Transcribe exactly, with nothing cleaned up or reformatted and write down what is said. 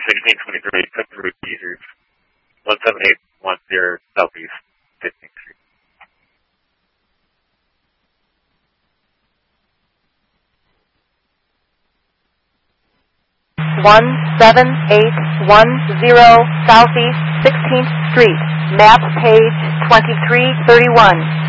sixteen twenty-three, cut through Peters, one seven eight one zero Southeast fifteenth Street. one seven eight one zero Southeast sixteenth Street, map page twenty-three thirty-one.